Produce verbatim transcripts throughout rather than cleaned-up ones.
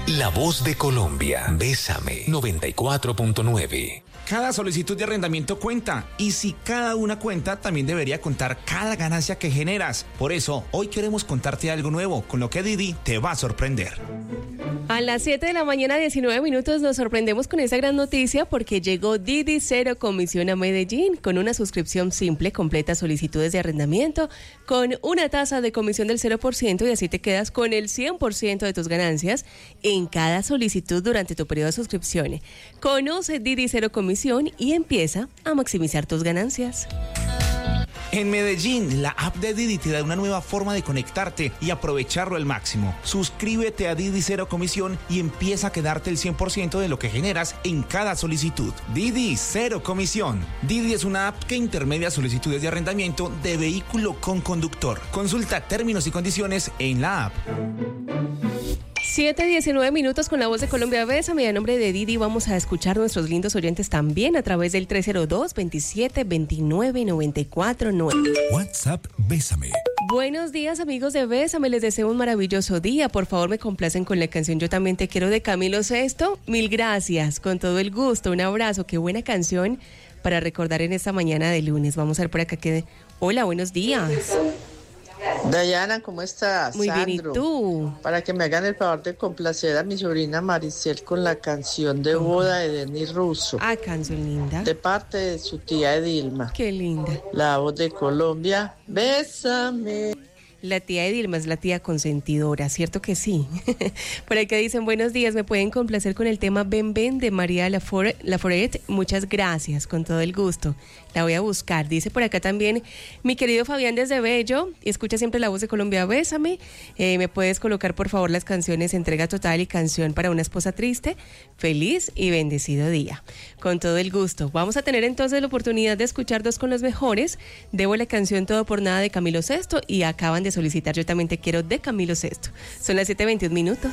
La Voz de Colombia. Bésame. noventa y cuatro punto nueve. Cada solicitud de arrendamiento cuenta, y si cada una cuenta, también debería contar cada ganancia que generas. Por eso, hoy queremos contarte algo nuevo, con lo que Didi te va a sorprender. A las siete de la mañana, diecinueve minutos, nos sorprendemos con esa gran noticia porque llegó Didi Cero Comisión a Medellín con una suscripción simple, completa solicitudes de arrendamiento, con una tasa de comisión del cero por ciento, y así te quedas con el cien por ciento de tus ganancias en cada solicitud durante tu periodo de suscripción. Conoce Didi Cero Comisión y empieza a maximizar tus ganancias. En Medellín, la app de Didi te da una nueva forma de conectarte y aprovecharlo al máximo. Suscríbete a Didi Cero Comisión y empieza a quedarte el cien por ciento de lo que generas en cada solicitud. Didi Cero Comisión. Didi es una app que intermedia solicitudes de arrendamiento de vehículo con conductor. Consulta términos y condiciones en la app. siete diecinueve minutos con La Voz de Colombia. Bésame. A nombre de Didi vamos a escuchar a nuestros lindos oyentes también a través del tres cero dos, veintisiete, veintinueve, noventa y cuatro nueve. WhatsApp Bésame. Buenos días, amigos de Bésame, les deseo un maravilloso día. Por favor, me complacen con la canción Yo También Te Quiero de Camilo Sesto. Mil gracias, con todo el gusto, un abrazo. Qué buena canción para recordar en esta mañana de lunes. Vamos a ver por acá que... Hola, buenos días. Dayana, ¿cómo estás? Muy Sandro, bien, ¿y tú? Para que me hagan el favor de complacer a mi sobrina Maricel con la canción de boda de Denis Russo. Ah, canción linda. De parte de su tía Edilma. Qué linda. La Voz de Colombia, bésame. La tía Edilma es la tía consentidora, ¿cierto que sí? Por acá dicen, buenos días, ¿me pueden complacer con el tema Ven Ven de María Laforet? Muchas gracias, con todo el gusto. La voy a buscar. Dice por acá también mi querido Fabián desde Bello, y escucha siempre La Voz de Colombia, bésame. Eh, ¿Me puedes colocar por favor las canciones Entrega Total y Canción para una Esposa Triste? Feliz y bendecido día. Con todo el gusto. Vamos a tener entonces la oportunidad de escuchar dos con los mejores. Debo la canción Todo por Nada de Camilo Sesto, y acaban de solicitar Yo También Te Quiero de Camilo Sesto. Son las siete veintiún minutos.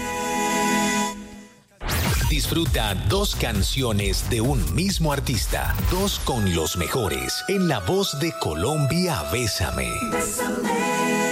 Disfruta dos canciones de un mismo artista, dos con los mejores, en La Voz de Colombia, Bésame. Bésame.